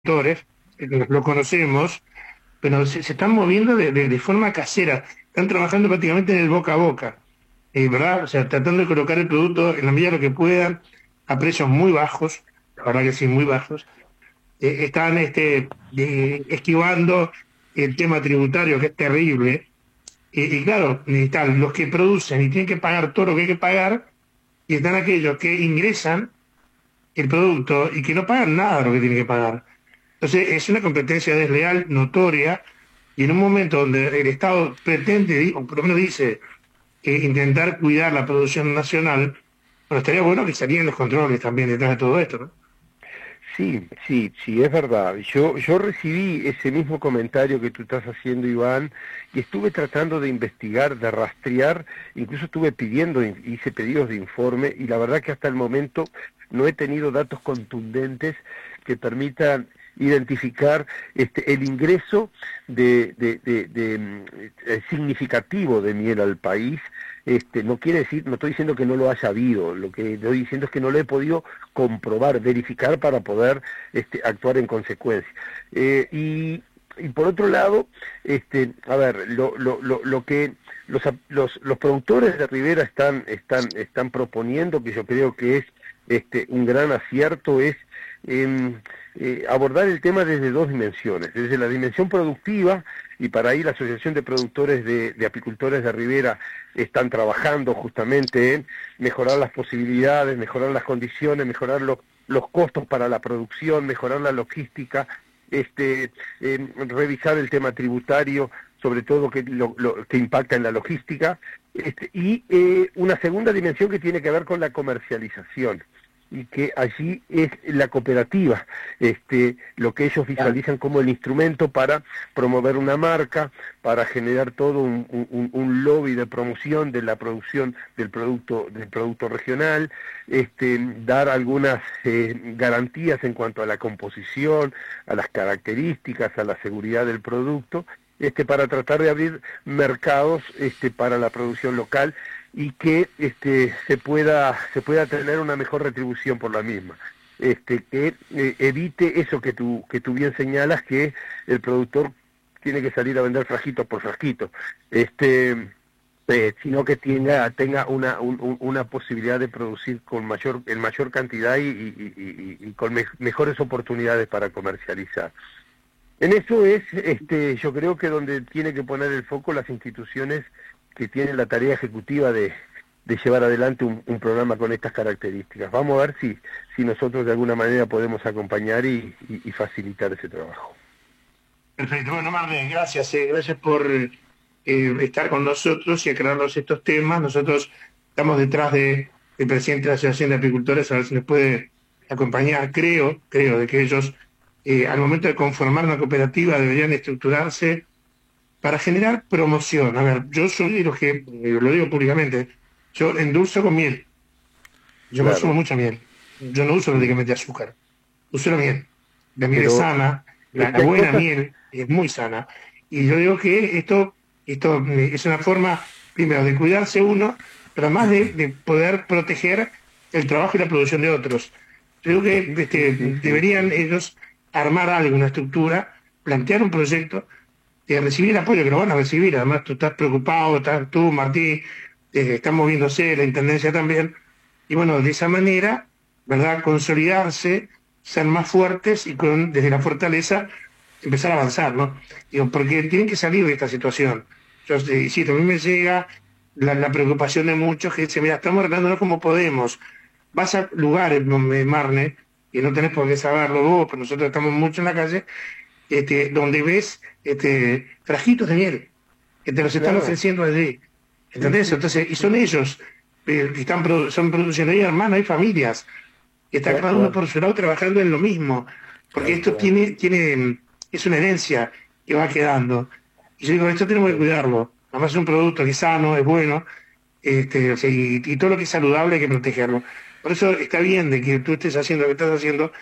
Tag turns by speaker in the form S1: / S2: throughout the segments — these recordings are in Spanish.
S1: productores, lo conocemos, pero se están moviendo de forma casera, están trabajando prácticamente en el boca a boca, ¿verdad? O sea, tratando de colocar el producto en la medida de lo que puedan, a precios muy bajos, la verdad que sí, muy bajos. Están esquivando el tema tributario, que es terrible, y claro, están los que producen y tienen que pagar todo lo que hay que pagar, y están aquellos que ingresan el producto y que no pagan nada de lo que tienen que pagar. Entonces, es una competencia desleal, notoria, y en un momento donde el Estado pretende, o por lo menos dice, intentar cuidar la producción nacional, bueno, estaría bueno que salieran los controles también detrás de todo esto, ¿no?
S2: Sí, sí, sí, es verdad. Yo recibí ese mismo comentario que tú estás haciendo, Iván, y estuve tratando de investigar, de rastrear, incluso estuve pidiendo, hice pedidos de informe, y la verdad que hasta el momento no he tenido datos contundentes que permitan identificar el ingreso significativo de miel al país. No quiere decir, no estoy diciendo que no lo haya habido, lo que estoy diciendo es que no lo he podido comprobar, verificar para poder actuar en consecuencia. Y por otro lado, a ver, lo que los productores de Rivera están proponiendo, que yo creo que es un gran acierto, es abordar el tema desde dos dimensiones, desde la dimensión productiva, y para ahí la Asociación de Productores de Apicultores de Rivera están trabajando justamente en mejorar las posibilidades, mejorar las condiciones, mejorar los costos para la producción, mejorar la logística, revisar el tema tributario, sobre todo lo que impacta en la logística, y una segunda dimensión que tiene que ver con la comercialización, y que allí es la cooperativa, lo que ellos visualizan como el instrumento para promover una marca, para generar todo un lobby de promoción de la producción del producto regional, dar algunas garantías en cuanto a la composición, a las características, a la seguridad del producto, para tratar de abrir mercados para la producción local, y que se pueda tener una mejor retribución por la misma, que evite eso que tú bien señalas, que el productor tiene que salir a vender frasquito por frasquito, sino que tenga una posibilidad de producir en mayor cantidad y con mejores oportunidades para comercializar. En eso es, yo creo que donde tiene que poner el foco las instituciones que tienen la tarea ejecutiva de llevar adelante un programa con estas características. Vamos a ver si nosotros de alguna manera podemos acompañar y facilitar ese trabajo.
S1: Perfecto. Bueno, Marlene, gracias. Gracias por estar con nosotros y aclararnos estos temas. Nosotros estamos detrás del presidente de la Asociación de Apicultores, a ver si nos puede acompañar. Creo de que ellos, al momento de conformar una cooperativa, deberían estructurarse para generar promoción. A ver, yo soy de los que, lo digo públicamente, yo endulzo con miel. Yo consumo
S2: Claro,
S1: mucha miel. Yo no uso
S2: sí,
S1: prácticamente azúcar. Uso la miel. La miel es
S2: pero
S1: sana,
S2: es
S1: la
S2: que hay
S1: buena
S2: cosas,
S1: miel es muy sana. Y yo digo que esto es una forma, primero, de cuidarse uno, pero además de poder proteger el trabajo y la producción de otros. Yo creo que
S2: sí, sí, sí,
S1: deberían ellos armar algo, una estructura, plantear un proyecto, recibir el apoyo, que lo van a recibir. Además, tú estás preocupado, estás tú, Martí, están moviéndose, la Intendencia también. Y bueno, de esa manera, ¿verdad? Consolidarse, ser más fuertes y desde la fortaleza empezar a avanzar, ¿no? Digo, porque tienen que salir de esta situación. Yo insisto, a mí me llega la preocupación de muchos que dicen, mira, estamos arreglándonos como podemos. Vas a lugares, Marne, y no tenés por qué saberlo vos, pero nosotros estamos mucho en la calle, donde ves trajitos de miel, que te los están
S2: claro,
S1: ofreciendo allí.
S2: sí,
S1: ¿Entendés?
S2: sí,
S1: Entonces, y
S2: sí,
S1: son ellos que son produciendo, hay hermanos, hay familias, y está
S2: tal
S1: cada uno
S2: cual,
S1: por su lado trabajando en lo mismo, porque
S2: tal
S1: esto
S2: cual.
S1: es una herencia que va quedando. Y yo digo, esto tenemos que
S2: Sí.
S1: cuidarlo. Además es un producto que es sano, es bueno, o sea, y todo lo que es saludable hay que protegerlo. Por eso está bien de que tú estés haciendo lo que estás haciendo,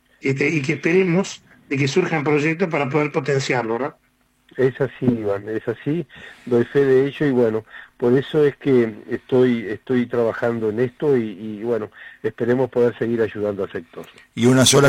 S1: y que esperemos de que surjan proyectos para poder potenciarlo, ¿no?
S2: Es así, Iván, es así, doy fe de ello, y bueno, Por eso es que estoy trabajando en esto y bueno, esperemos poder seguir ayudando al sector.
S3: Y una sola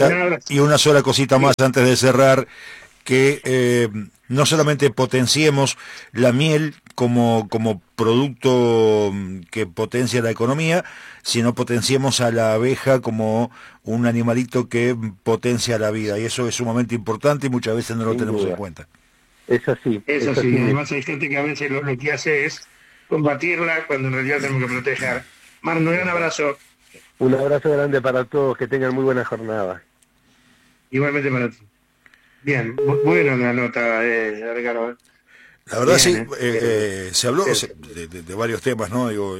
S3: cosita más antes de cerrar, que no solamente potenciemos la miel como producto que potencia la economía, sino potenciemos a la abeja como un animalito que potencia la vida, y eso es sumamente importante y muchas veces no lo tenemos en cuenta.
S2: Es así.
S1: Eso sí, además hay gente que a veces lo que hace es combatirla cuando en realidad tenemos que proteger. Marno, un gran abrazo.
S2: Un abrazo grande para todos, que tengan muy buena jornada.
S1: Igualmente para ti. Bien, buena la nota, Ricardo.
S3: La verdad
S1: bien,
S3: sí, se habló de varios temas, ¿no? Digo,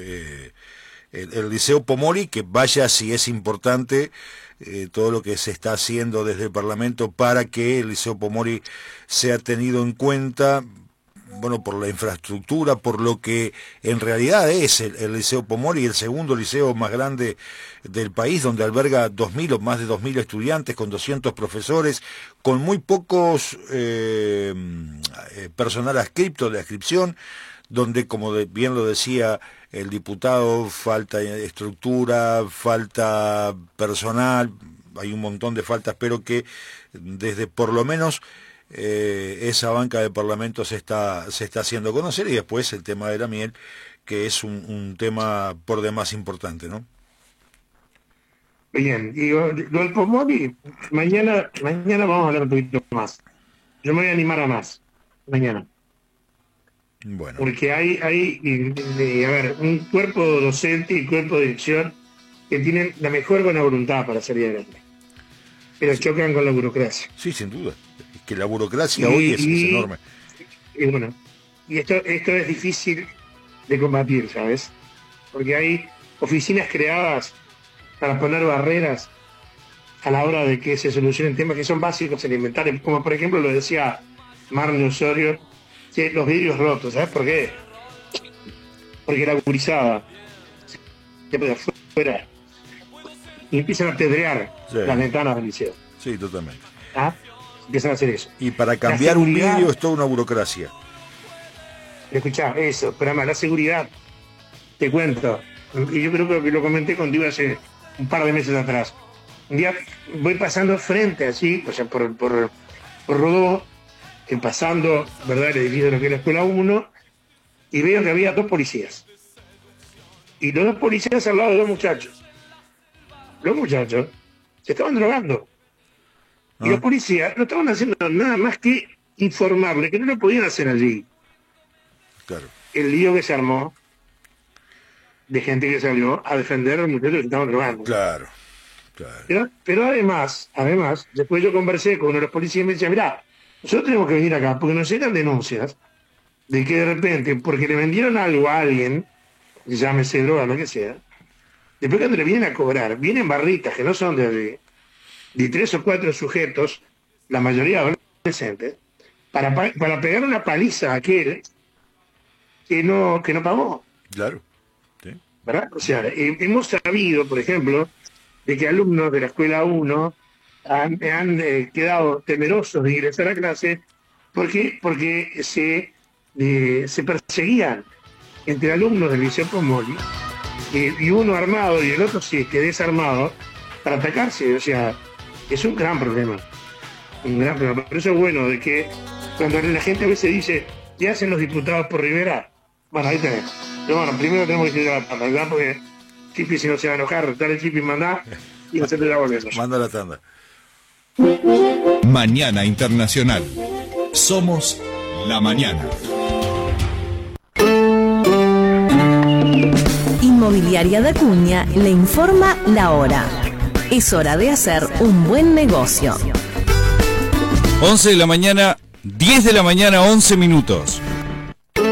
S3: el Liceo Pomori, que vaya si es importante todo lo que se está haciendo desde el Parlamento para que el Liceo Pomori sea tenido en cuenta, bueno, por la infraestructura, por lo que en realidad es el Liceo Pomori, el segundo liceo más grande del país, donde alberga 2.000 o más de 2.000 estudiantes, con 200 profesores, con muy pocos personal adscripto de adscripción, donde, como bien lo decía el diputado, falta estructura, falta personal, hay un montón de faltas, pero que desde por lo menos esa banca de Parlamento se está haciendo conocer, y después el tema de la miel, que es un tema por demás importante, ¿no?
S1: Bien, y lo del Pomori, mañana vamos a hablar un poquito más. Yo me voy a animar a más, mañana.
S3: Bueno.
S1: Porque hay a ver, un cuerpo docente y cuerpo de dirección que tienen la mejor buena voluntad para salir adelante, pero chocan con la burocracia.
S3: Sí, sin duda. Es que la burocracia hoy es enorme.
S1: Y bueno, y esto es difícil de combatir, ¿sabes? Porque hay oficinas creadas para poner barreras a la hora de que se solucionen temas que son básicos elementales, como por ejemplo lo decía Marne Osorio, que los vidrios rotos, ¿sabes por qué? Porque la gurizada se pone afuera y empiezan a pedrear las ventanas del liceo.
S3: Sí, totalmente.
S1: ¿Ah? Empiezan a hacer eso.
S3: Y para cambiar un vidrio es toda una burocracia.
S1: Escuchá, eso, pero además la seguridad, te cuento, y yo creo que lo comenté contigo hace un par de meses atrás. Un día voy pasando frente así, o sea, por Rodó, pasando, ¿verdad?, el edificio de lo que es la escuela 1, y veo que había 2 policías. Y los 2 policías al lado de 2 muchachos. Los muchachos se estaban drogando. Y los policías no estaban haciendo nada más que informarle que no lo podían hacer allí.
S3: Claro.
S1: El lío que se armó de gente que salió a defender a los muchachos que estaban drogando.
S3: Claro.
S1: Pero además, después yo conversé con uno de los policías y me decía, mirá, nosotros tenemos que venir acá porque nos llegan denuncias de que de repente, porque le vendieron algo a alguien, llámese droga, lo que sea, después cuando le vienen a cobrar, vienen barritas que no son de 3 o 4 sujetos, la mayoría adolescentes, para pegar una paliza a aquel que no pagó.
S3: Claro. Sí.
S1: ¿Verdad? O sea, hemos sabido, por ejemplo, de que alumnos de la escuela 1 han quedado temerosos de ingresar a clase porque se perseguían entre alumnos del Liceo Pomori, y uno armado y el otro desarmado para atacarse. O sea, es un gran problema. Por eso es bueno de que cuando la gente a veces dice, ¿qué hacen los diputados por Rivera? Bueno, ahí tenés. Pero bueno, primero tenemos que ir a la tanda, ¿verdad? Porque Chipi, si no se va a enojar, dale Chipi, mandá y no se te la volvemos.
S3: Manda la tanda.
S4: Mañana Internacional. Somos la mañana.
S5: Inmobiliaria de Acuña le informa la hora. Es hora de hacer un buen negocio.
S4: 11 de la mañana, 10 de la mañana, 11 minutos.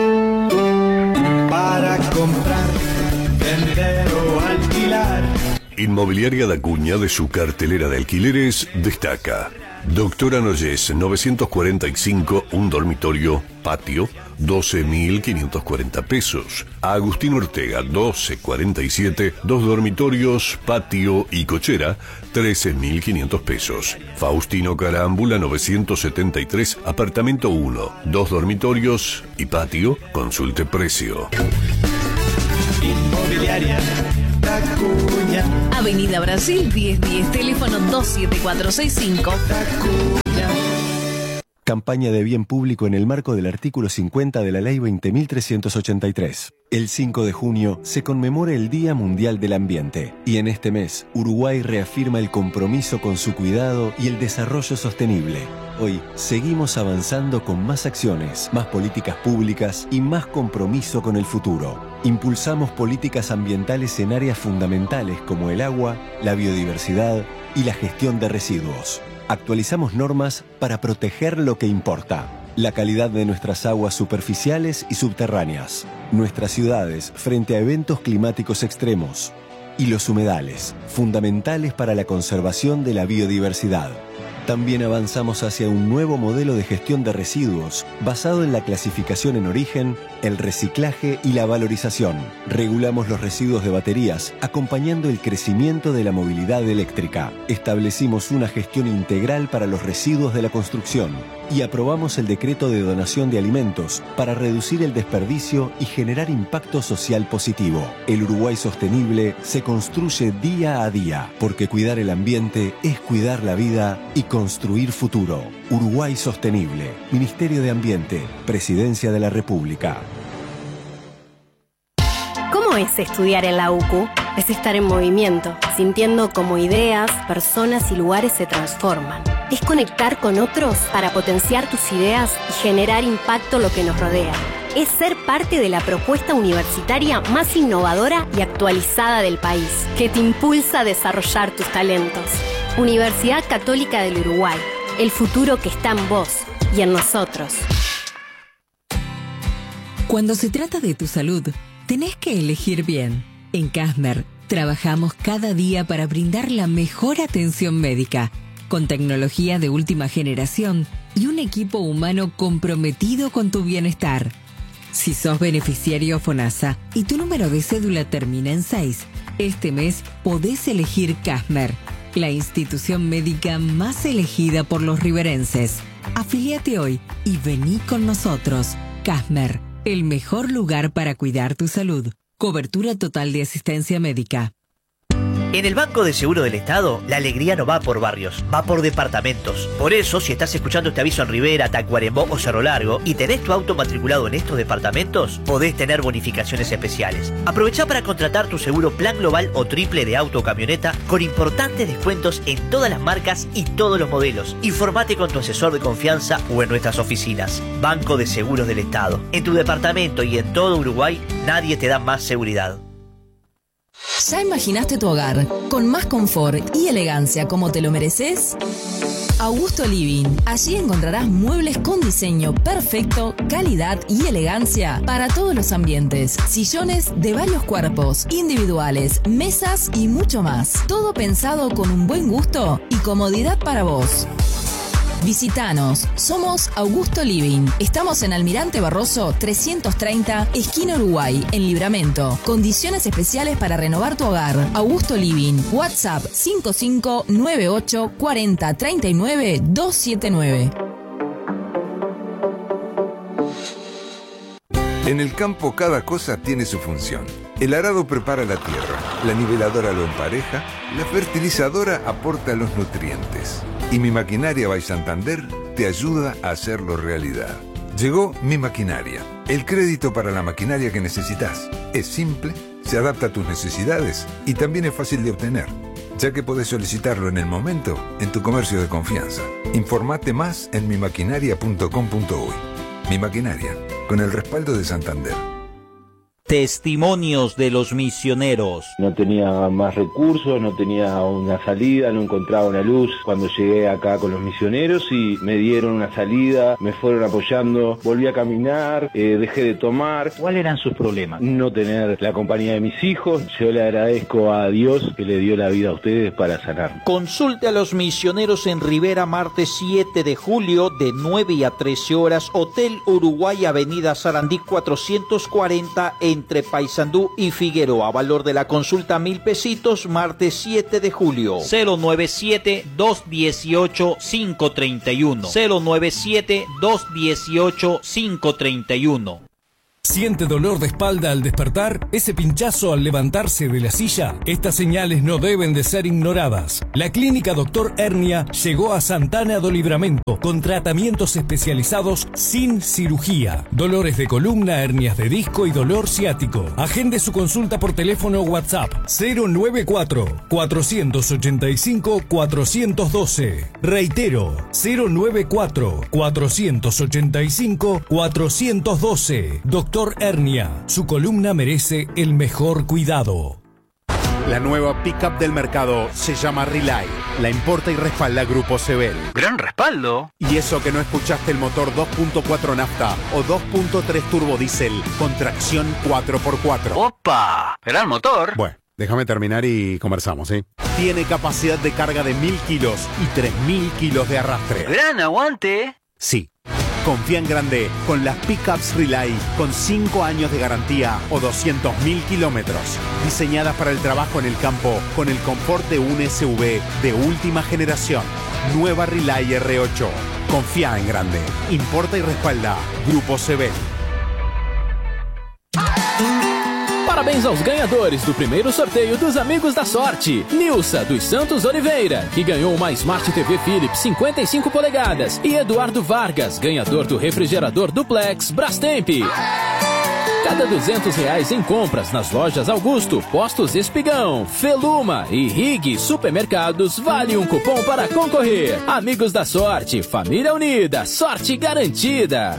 S6: Para comprar, vender o alquilar, Inmobiliaria Da Cunha, de su cartelera de alquileres, destaca Doctora Noyes, 945, un dormitorio, patio, 12.540 pesos. Agustín Ortega, 1247, 2 dormitorios, patio y cochera, 13.500 pesos. Faustino Carámbula, 973, apartamento 1, 2 dormitorios y patio, consulte precio.
S7: Inmobiliaria Da Cunha.
S5: Avenida Brasil 1010, teléfono 27465.
S7: Da Cunha.
S8: Campaña de bien público en el marco del artículo 50 de la Ley 20.383. El 5 de junio se conmemora el Día Mundial del Ambiente y en este mes Uruguay reafirma el compromiso con su cuidado y el desarrollo sostenible. Hoy seguimos avanzando con más acciones, más políticas públicas y más compromiso con el futuro. Impulsamos políticas ambientales en áreas fundamentales como el agua, la biodiversidad y la gestión de residuos. Actualizamos normas para proteger lo que importa: la calidad de nuestras aguas superficiales y subterráneas, nuestras ciudades frente a eventos climáticos extremos y los humedales, fundamentales para la conservación de la biodiversidad. También avanzamos hacia un nuevo modelo de gestión de residuos basado en la clasificación en origen, el reciclaje y la valorización. Regulamos los residuos de baterías, acompañando el crecimiento de la movilidad eléctrica. Establecimos una gestión integral para los residuos de la construcción y aprobamos el decreto de donación de alimentos para reducir el desperdicio y generar impacto social positivo. El Uruguay sostenible se construye día a día, porque cuidar el ambiente es cuidar la vida y construir futuro. Uruguay sostenible. Ministerio de Ambiente. Presidencia de la República.
S9: ¿Cómo es estudiar en la UCU? Es estar en movimiento, sintiendo cómo ideas, personas y lugares se transforman. Es conectar con otros para potenciar tus ideas y generar impacto en lo que nos rodea. Es ser parte de la propuesta universitaria más innovadora y actualizada del país, que te impulsa a desarrollar tus talentos. Universidad Católica del Uruguay, el futuro que está en vos y en nosotros.
S10: Cuando se trata de tu salud, tenés que elegir bien. En Casmer, trabajamos cada día para brindar la mejor atención médica, con tecnología de última generación y un equipo humano comprometido con tu bienestar. Si sos beneficiario FONASA y tu número de cédula termina en 6, este mes podés elegir Casmer, la institución médica más elegida por los riverenses. Afiliate hoy y vení con nosotros. Casmer, el mejor lugar para cuidar tu salud. Cobertura total de asistencia médica.
S11: En el Banco de Seguro del Estado, la alegría no va por barrios, va por departamentos. Por eso, si estás escuchando este aviso en Rivera, Tacuarembó o Cerro Largo y tenés tu auto matriculado en estos departamentos, podés tener bonificaciones especiales. Aprovechá para contratar tu seguro plan global o triple de auto o camioneta con importantes descuentos en todas las marcas y todos los modelos. Informate con tu asesor de confianza o en nuestras oficinas. Banco de Seguros del Estado. En tu departamento y en todo Uruguay, nadie te da más seguridad.
S12: ¿Ya imaginaste tu hogar con más confort y elegancia como te lo mereces? Augusto Living. Allí encontrarás muebles con diseño perfecto, calidad y elegancia para todos los ambientes. Sillones de varios cuerpos, individuales, mesas y mucho más. Todo pensado con un buen gusto y comodidad para vos. Visítanos, somos Augusto Living. Estamos en Almirante Barroso 330, esquina Uruguay, en Libramento. Condiciones especiales para renovar tu hogar. Augusto Living, WhatsApp 5598 40 39 279.
S13: En el campo cada cosa tiene su función. El arado prepara la tierra, la niveladora lo empareja, la fertilizadora aporta los nutrientes. Y Mi Maquinaria by Santander te ayuda a hacerlo realidad. Llegó Mi Maquinaria, el crédito para la maquinaria que necesitas. Es simple, se adapta a tus necesidades y también es fácil de obtener, ya que podés solicitarlo en el momento en tu comercio de confianza. Informate más en mimaquinaria.com.uy. Mi Maquinaria, con el respaldo de Santander.
S14: Testimonios de los misioneros.
S15: No tenía más recursos, no tenía una salida, no encontraba una luz. Cuando llegué acá con los misioneros y me dieron una salida, me fueron apoyando, volví a caminar, dejé de tomar.
S14: ¿Cuáles eran sus problemas?
S15: No tener la compañía de mis hijos. Yo le agradezco a Dios que le dio la vida a ustedes para sanar.
S14: Consulte a los misioneros en Rivera, martes 7 de julio, de 9 a 13 horas, Hotel Uruguay, Avenida Sarandí 440, entre Paysandú y Figueroa. Valor de la consulta 1.000 pesitos, martes 7 de julio. 097-218-531. 097-218-531.
S16: ¿Siente dolor de espalda al despertar? ¿Ese pinchazo al levantarse de la silla? Estas señales no deben de ser ignoradas. La clínica Dr. Hernia llegó a Santana do Livramento con tratamientos especializados sin cirugía. Dolores de columna, hernias de disco y dolor ciático. Agende su consulta por teléfono o WhatsApp 094-485-412. Reitero, 094-485-412. Doctor Hernia, su columna merece el mejor cuidado.
S17: La nueva pickup del mercado se llama Relay. La importa y respalda Grupo Sebel.
S18: ¡Gran respaldo!
S17: Y eso que no escuchaste el motor 2.4 nafta o 2.3 turbo diésel con tracción 4x4.
S18: ¡Opa! ¡Gran motor!
S17: Bueno, déjame terminar y conversamos, ¿sí? Tiene capacidad de carga de 1.000 kilos y 3.000 kilos de arrastre.
S18: ¡Gran aguante!
S17: Sí. Confía en grande con las Pickups Relay con 5 años de garantía o 200.000 kilómetros. Diseñadas para el trabajo en el campo con el confort de un SUV de última generación. Nueva Relay R8. Confía en grande. Importa y respalda Grupo Sebel.
S19: Parabéns aos ganhadores do primeiro sorteio dos Amigos da Sorte. Nilsa dos Santos Oliveira, que ganhou uma Smart TV Philips 55 polegadas. E Eduardo Vargas, ganhador do refrigerador Duplex Brastemp. Cada R$200 em compras nas lojas Augusto, Postos Espigão, Feluma e Rig Supermercados vale um cupom para concorrer. Amigos da Sorte, família unida, sorte garantida.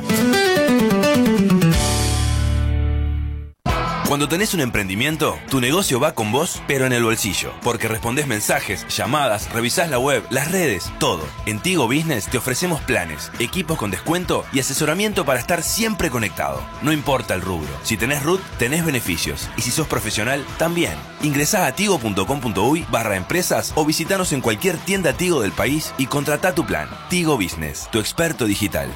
S20: Cuando tenés un emprendimiento, tu negocio va con vos, pero en el bolsillo. Porque respondés mensajes, llamadas, revisás la web, las redes, todo. En Tigo Business te ofrecemos planes, equipos con descuento y asesoramiento para estar siempre conectado. No importa el rubro. Si tenés RUT, tenés beneficios. Y si sos profesional, también. Ingresá a tigo.com.uy/empresas o visitanos en cualquier tienda Tigo del país y contratá tu plan. Tigo Business, tu experto digital.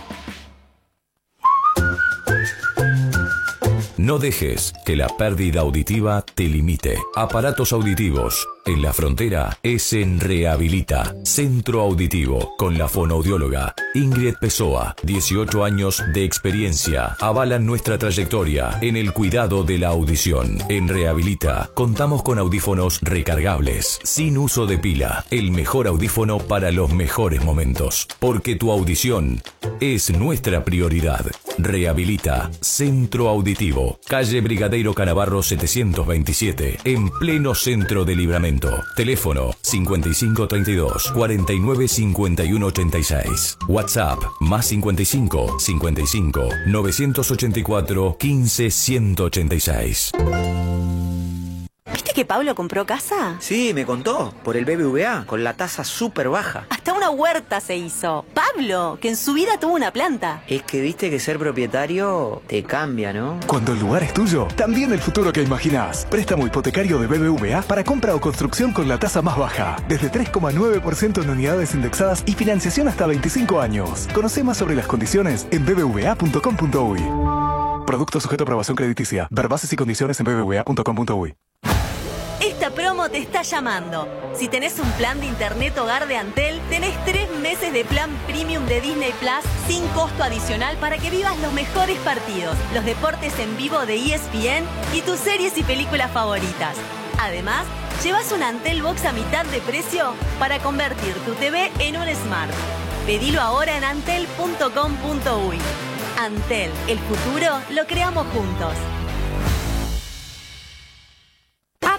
S6: No dejes que la pérdida auditiva te limite. Aparatos auditivos. En la frontera es en Rehabilita. Centro Auditivo. Con la fonoaudióloga Ingrid Pessoa. 18 años de experiencia. Avalan nuestra trayectoria en el cuidado de la audición. En Rehabilita contamos con audífonos recargables. Sin uso de pila. El mejor audífono para los mejores momentos. Porque tu audición es nuestra prioridad. Rehabilita. Centro Auditivo. Calle Brigadeiro Canavarro 727. En pleno centro de Livramento. Teléfono 5532 49 51 86. WhatsApp más 55 55 984 15 186.
S21: ¿Viste que Pablo compró casa?
S22: Sí, me contó. Por el BBVA, con la tasa súper baja.
S21: Hasta una huerta se hizo. Pablo, que en su vida tuvo una planta.
S22: Es que viste que ser propietario te cambia, ¿no?
S23: Cuando el lugar es tuyo, también el futuro que imaginás. Préstamo hipotecario de BBVA para compra o construcción con la tasa más baja. Desde 3,9% en unidades indexadas y financiación hasta 25 años. Conoce más sobre las condiciones en bbva.com.uy. Producto sujeto a aprobación crediticia. Ver bases y condiciones en bbva.com.uy.
S21: Esta promo te está llamando. Si tenés un plan de internet hogar de Antel, tenés 3 meses de plan premium de Disney Plus sin costo adicional para que vivas los mejores partidos, los deportes en vivo de ESPN y tus series y películas favoritas. Además, llevas un Antel Box a mitad de precio para convertir tu TV en un Smart. Pedilo ahora en antel.com.uy. Antel, el futuro lo creamos juntos.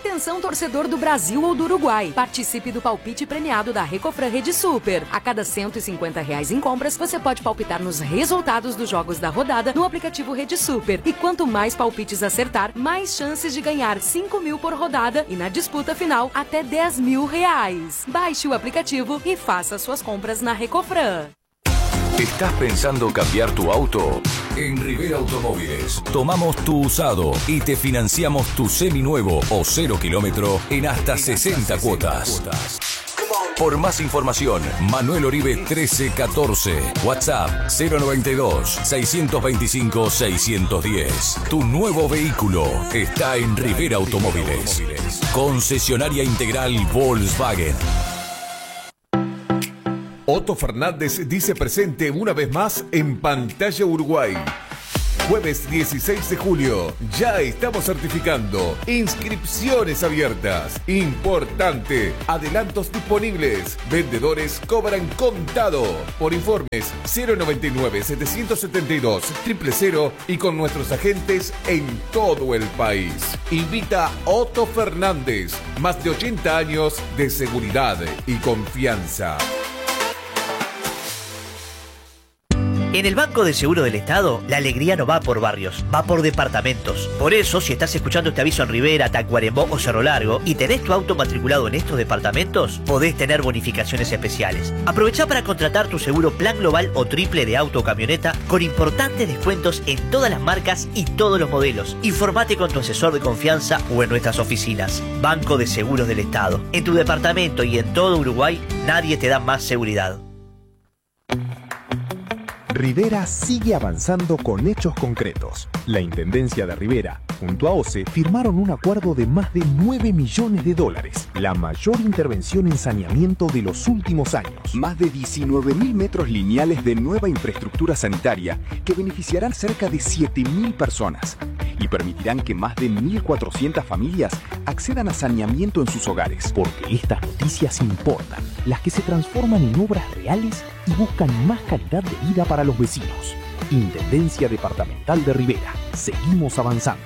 S1: Atenção, torcedor do Brasil ou do Uruguai. Participe do palpite premiado da Recofran Rede Super. A cada R$150 em compras, você pode palpitar nos resultados dos jogos da rodada no aplicativo Rede Super. E quanto mais palpites acertar, mais chances de ganhar 5 mil por rodada e na disputa final até R$10 mil. Baixe o aplicativo e faça suas compras na Recofran.
S6: ¿Estás pensando cambiar tu auto? En Rivera Automóviles tomamos tu usado y te financiamos tu seminuevo o 0 kilómetro en hasta 60 cuotas. Por más información, Manuel Oribe 1314, WhatsApp 092-625-610. Tu nuevo vehículo está en Rivera Automóviles. Concesionaria integral Volkswagen.
S2: Otto Fernández dice presente una vez más en Pantalla Uruguay. Jueves 16 de julio, ya estamos certificando. Inscripciones abiertas. Importante. Adelantos disponibles. Vendedores cobran contado. Por informes 099-772-000 y con nuestros agentes en todo el país. Invita Otto Fernández. Más de 80 años de seguridad y confianza.
S11: En el Banco de Seguro del Estado, la alegría no va por barrios, va por departamentos. Por eso, si estás escuchando este aviso en Rivera, Tacuarembó o Cerro Largo y tenés tu auto matriculado en estos departamentos, podés tener bonificaciones especiales. Aprovechá para contratar tu seguro plan global o triple de auto o camioneta con importantes descuentos en todas las marcas y todos los modelos. Informate con tu asesor de confianza o en nuestras oficinas. Banco de Seguros del Estado. En tu departamento y en todo Uruguay, nadie te da más seguridad.
S3: Rivera sigue avanzando con hechos concretos. La Intendencia de Rivera, junto a OCE, firmaron un acuerdo de más de $9 millones, la mayor intervención en saneamiento de los últimos años. Más de 19.000 metros lineales de nueva infraestructura sanitaria que beneficiarán cerca de 7.000 personas y permitirán que más de 1.400 familias accedan a saneamiento en sus hogares. Porque estas noticias importan, las que se transforman en obras reales y buscan más calidad de vida para los vecinos. Intendencia Departamental de Rivera. Seguimos avanzando.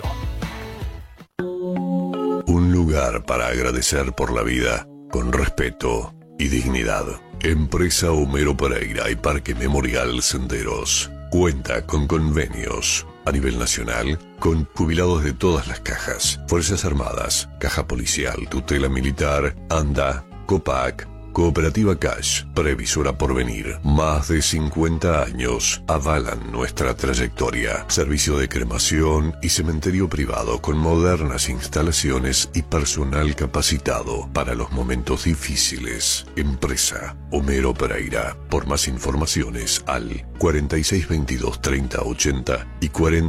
S24: Un lugar para agradecer por la vida, con respeto y dignidad. Empresa Homero Pereira y Parque Memorial Senderos. Cuenta con convenios a nivel nacional con jubilados de todas las cajas. Fuerzas Armadas, Caja Policial, Tutela Militar, ANDA, COPAC, Cooperativa Cash, Previsora Porvenir. Más de 50 años avalan nuestra trayectoria. Servicio de cremación y cementerio privado con modernas instalaciones y personal capacitado para los momentos difíciles. Empresa Homero Pereira. Por más informaciones al 4622-3080 y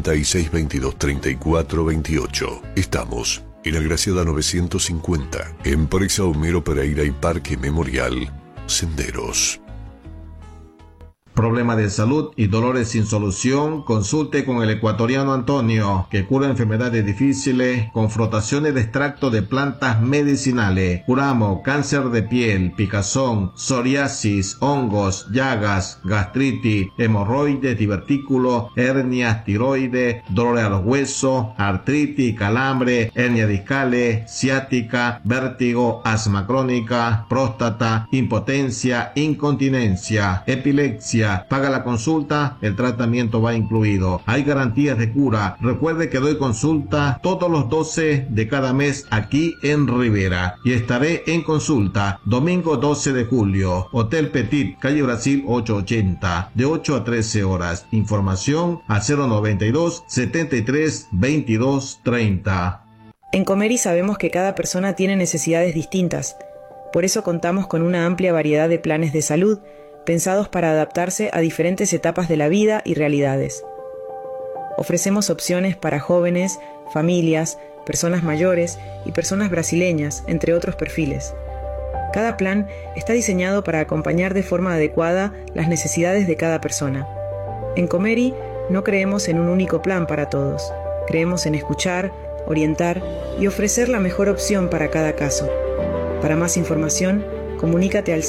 S24: 4622-3428. Estamos en Agraciada 950, Empresa Homero Pereira y Parque Memorial Senderos.
S25: Problema de salud y dolores sin solución, consulte con el ecuatoriano Antonio, que cura enfermedades difíciles con frotaciones de extracto de plantas medicinales. Curamos cáncer de piel, picazón, psoriasis, hongos, llagas, gastritis, hemorroides, divertículos, hernias, tiroides, dolores a los huesos, artritis, calambre, hernias discales, ciática, vértigo, asma crónica, próstata, impotencia, incontinencia, epilepsia. Paga la consulta, el tratamiento va incluido. Hay garantías de cura. Recuerde que doy consulta todos los 12 de cada mes aquí en Rivera. Y estaré en consulta domingo 12 de julio. Hotel Petit, calle Brasil 880, de 8 a 13 horas. Información al 092 73 22 30.
S26: En Comeri sabemos que cada persona tiene necesidades distintas. Por eso contamos con una amplia variedad de planes de salud pensados para adaptarse a diferentes etapas de la vida y realidades. Ofrecemos opciones para jóvenes, familias, personas mayores y personas brasileñas, entre otros perfiles. Cada plan está diseñado para acompañar de forma adecuada las necesidades de cada persona. En Comeri no creemos en un único plan para todos. Creemos en escuchar, orientar y ofrecer la mejor opción para cada caso. Para más información, comunícate al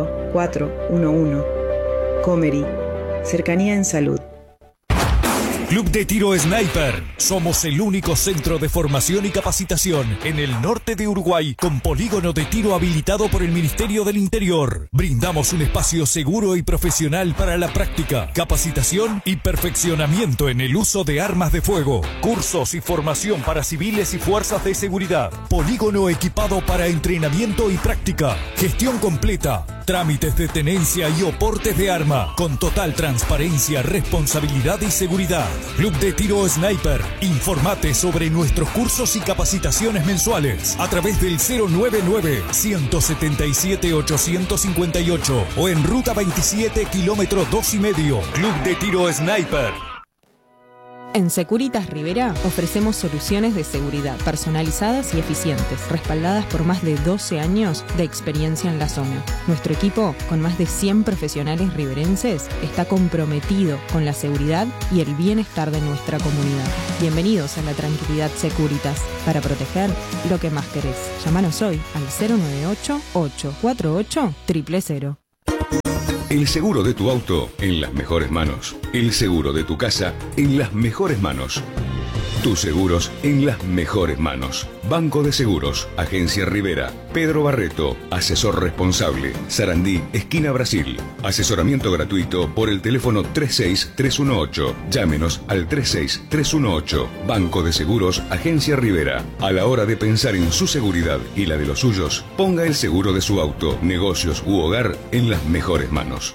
S26: 091-935-411. Comeri, cercanía en salud.
S16: Club de Tiro Sniper. Somos el único centro de formación y capacitación en el norte de Uruguay con polígono de tiro habilitado por el Ministerio del Interior. Brindamos un espacio seguro y profesional para la práctica, capacitación y perfeccionamiento en el uso de armas de fuego. Cursos y formación para civiles y fuerzas de seguridad. Polígono equipado para entrenamiento y práctica. Gestión completa. Trámites de tenencia y oportes de arma con total transparencia, responsabilidad y seguridad. Club de Tiro Sniper. Informate sobre nuestros cursos y capacitaciones mensuales a través del 099-177-858 o en Ruta 27, kilómetro 2,5. Club de Tiro Sniper.
S4: En Securitas Rivera ofrecemos soluciones de seguridad personalizadas y eficientes, respaldadas por más de 12 años de experiencia en la zona. Nuestro equipo, con más de 100 profesionales riverenses, está comprometido con la seguridad y el bienestar de nuestra comunidad. Bienvenidos a la tranquilidad Securitas, para proteger lo que más querés. Llámanos hoy al 098-848-000.
S2: El seguro de tu auto en las mejores manos. El seguro de tu casa en las mejores manos. Tus seguros en las mejores manos. Banco de Seguros, Agencia Rivera, Pedro Barreto, asesor responsable, Sarandí, esquina Brasil. Asesoramiento gratuito por el teléfono 36318. Llámenos al 36318. Banco de Seguros, Agencia Rivera. A la hora de pensar en su seguridad y la de los suyos, ponga el seguro de su auto, negocios u hogar en las mejores manos.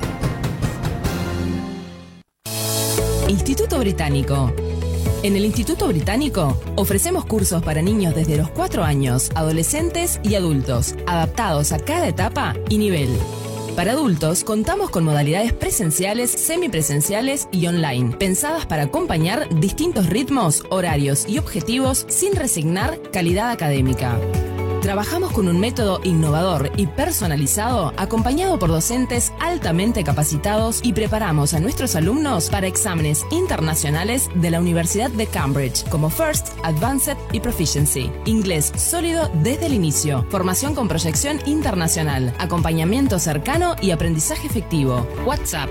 S12: Instituto Británico. En el Instituto Británico ofrecemos cursos para niños desde los 4 años, adolescentes y adultos, adaptados a cada etapa y nivel. Para adultos contamos con modalidades presenciales, semipresenciales y online, pensadas para acompañar distintos ritmos, horarios y objetivos sin resignar calidad académica. Trabajamos con un método innovador y personalizado, acompañado por docentes altamente capacitados, y preparamos a nuestros alumnos para exámenes internacionales de la Universidad de Cambridge, como First, Advanced y Proficiency. Inglés sólido desde el inicio, formación con proyección internacional, acompañamiento cercano y aprendizaje efectivo. WhatsApp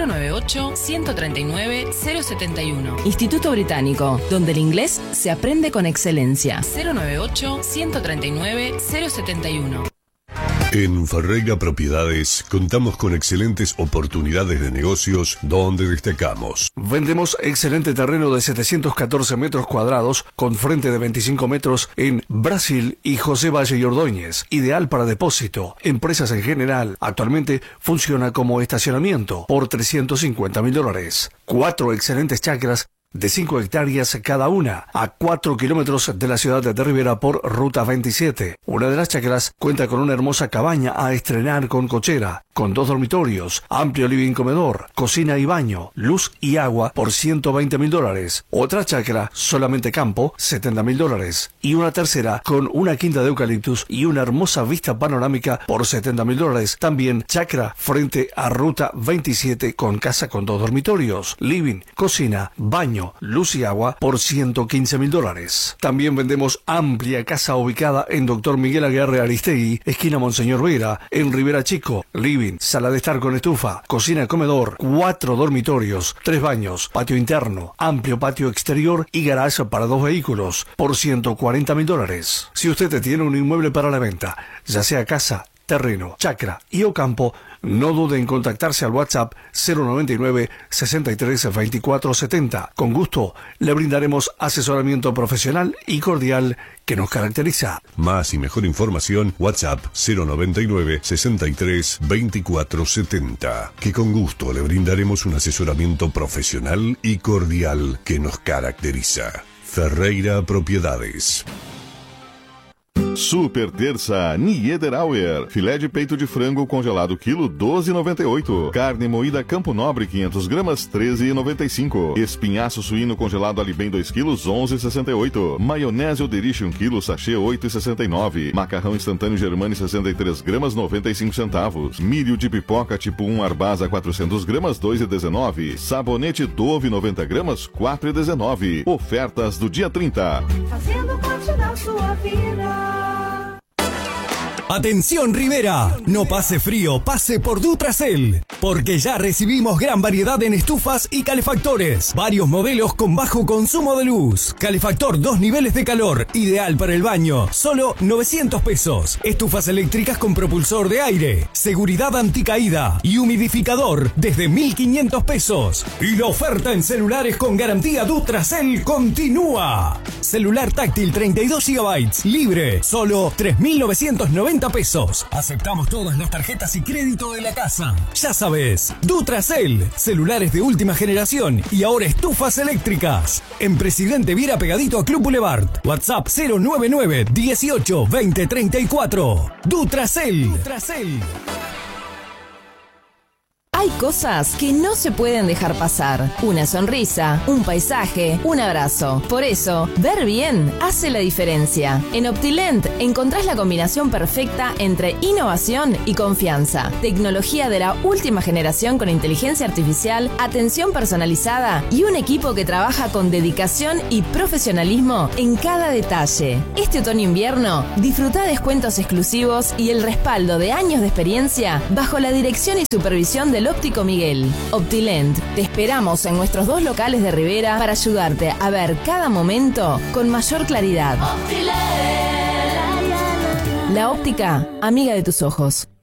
S12: 098-139-071. Instituto Británico, donde el inglés se aprende con excelencia. 098-139-071.
S24: En Ferreira Propiedades contamos con excelentes oportunidades de negocios donde destacamos.
S5: Vendemos excelente terreno de 714 metros cuadrados con frente de 25 metros en Brasil y José Valle y Ordóñez. Ideal para depósito, empresas en general. Actualmente funciona como estacionamiento por $350.000. 4 excelentes chacras de 5 hectáreas cada una, a 4 kilómetros de la ciudad de Rivera por Ruta 27. Una de las chacras cuenta con una hermosa cabaña a estrenar con cochera, con 2 dormitorios, amplio living comedor, cocina y baño, luz y agua por $120.000. Otra chacra, solamente campo, $70.000. Y una tercera con una quinta de eucaliptus y una hermosa vista panorámica por $70.000. También chacra frente a Ruta 27 con casa con 2 dormitorios, living, cocina, baño, luz y agua por $115.000. También vendemos amplia casa ubicada en Dr. Miguel Aguirre Aristegui, esquina Monseñor Vera, en Rivera Chico. Living, sala de estar con estufa, cocina, comedor, 4 dormitorios, 3 baños, patio interno, amplio patio exterior y garage para 2 vehículos por $140.000. Si usted tiene un inmueble para la venta, ya sea casa, terreno, chacra y o campo, no dude en contactarse al WhatsApp 099 63 24 70. Con gusto le brindaremos asesoramiento profesional y cordial que nos caracteriza.
S24: Más y mejor información, WhatsApp 099 63 24 70. Que con gusto le brindaremos un asesoramiento profesional y cordial que nos caracteriza. Ferreira Propiedades.
S7: Super terça Niederauer. Filé de peito de frango congelado quilo 12,98. Carne moída Campo Nobre 500 gramas 13,95. Espinhaço suíno congelado Alibem 2 quilos 11,68. Maionese Oderich 1 quilo sachê 8,69. Macarrão instantâneo Germani 63 gramas 95 centavos. Milho de pipoca tipo 1 Arbasa 400 gramas 2,19. Sabonete Dove 90 gramas 4,19. Ofertas do dia 30.
S8: Fazendo parte da sua vida.
S16: Atención Rivera, no pase frío, pase por Dutracel, porque ya recibimos gran variedad en estufas y calefactores, varios modelos con bajo consumo de luz, calefactor 2 niveles de calor, ideal para el baño, solo 900 pesos, estufas eléctricas con propulsor de aire, seguridad anticaída y humidificador desde 1.500 pesos. Y la oferta en celulares con garantía Dutracel continúa. Celular táctil 32 GB, libre, solo 3.990 pesos. Aceptamos todas las tarjetas y crédito de la casa. Ya sabes, Dutracel, celulares de última generación y ahora estufas eléctricas. En Presidente Viera pegadito a Club Boulevard. WhatsApp 099 18 20 34. Dutracel.
S12: Hay cosas que no se pueden dejar pasar. Una sonrisa, un paisaje, un abrazo. Por eso, ver bien hace la diferencia. En Optilent encontrás la combinación perfecta entre innovación y confianza. Tecnología de la última generación con inteligencia artificial, atención personalizada y un equipo que trabaja con dedicación y profesionalismo en cada detalle. Este otoño-invierno, disfruta descuentos exclusivos y el respaldo de años de experiencia bajo la dirección y supervisión del Óptico Miguel. Optilent, te esperamos en nuestros 2 locales de Rivera para ayudarte a ver cada momento con mayor claridad. La óptica, amiga de tus ojos.